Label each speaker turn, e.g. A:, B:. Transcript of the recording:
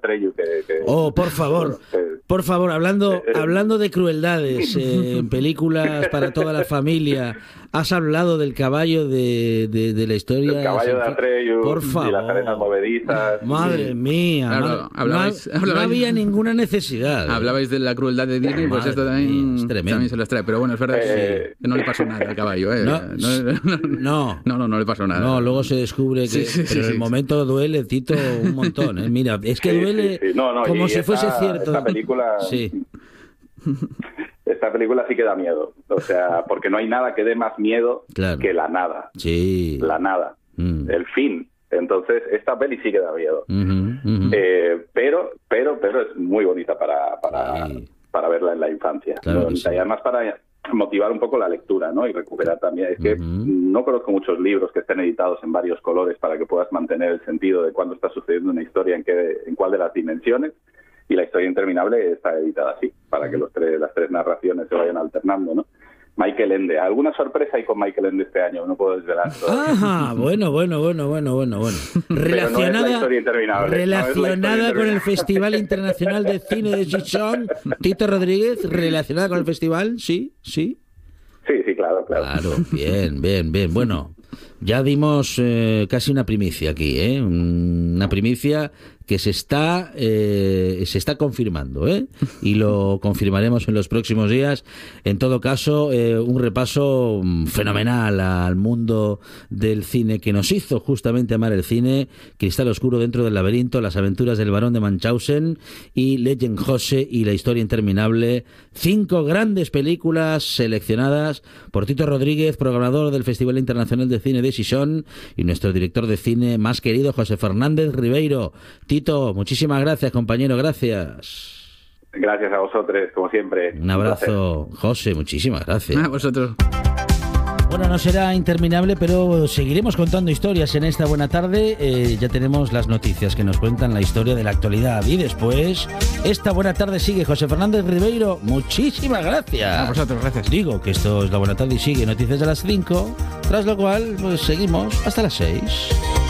A: Atreyu.
B: Oh, por favor, hablando de crueldades en películas para toda la familia, has hablado del caballo de la historia.
A: El caballo de Atreyu,
B: por favor.
A: Y las arenas movedizas.
B: Madre mía,
C: claro,
B: no había ninguna necesidad.
C: Hablabais de la crueldad de Disney, pues esto también se los trae. Pero bueno, es verdad que no le pasó nada al caballo. No le pasó nada.
B: No, luego se descubre que... pero en el momento duele, Tito, un montón. Mira, es que duele como si fuese cierto.
A: Esta película...
B: Sí.
A: Esta película sí que da miedo. O sea, porque no hay nada que dé más miedo que la nada.
B: Sí.
A: La nada. El fin. Entonces, esta peli sí que da miedo. Pero es muy bonita para verla en la infancia.
B: Claro
A: Y además para motivar un poco la lectura, ¿no? Y recuperar también. Es que no conozco muchos libros que estén editados en varios colores para que puedas mantener el sentido de cuándo está sucediendo una historia, en cuál de las dimensiones. Y La historia interminable está editada así, para que las tres narraciones se vayan alternando, ¿no? Michael Ende. ¿Alguna sorpresa hay con Michael Ende este año? No puedo desvelar todo.
B: Ajá, bueno. Relacionada con el Festival Internacional de Cine de Gijón, Tito Rodríguez, relacionada con el festival, sí.
A: Sí, claro.
B: Claro, bien. Bueno, ya dimos casi una primicia aquí, ¿eh? Una primicia que se está confirmando, ¿eh? Y lo confirmaremos en los próximos días. En todo caso, un repaso fenomenal al mundo del cine que nos hizo justamente amar el cine. Cristal oscuro dentro del laberinto, Las aventuras del barón de Munchausen y Legend Jose y La historia interminable. 5 grandes películas seleccionadas por Tito Rodríguez, programador del Festival Internacional de Cine de Gijón, y nuestro director de cine más querido, José Fernández Ribeiro. Tito, muchísimas gracias, compañero, gracias.
A: Gracias a vosotros, como siempre.
B: Un abrazo, José, muchísimas gracias.
C: A vosotros.
B: Bueno, no será interminable, pero seguiremos contando historias en esta buena tarde. Ya tenemos las noticias que nos cuentan la historia de la actualidad. Y después, esta buena tarde sigue José Fernández Ribeiro. Muchísimas gracias.
C: A vosotros, gracias.
B: Digo que esto es la buena tarde y sigue noticias de las 5, tras lo cual pues seguimos hasta las 6.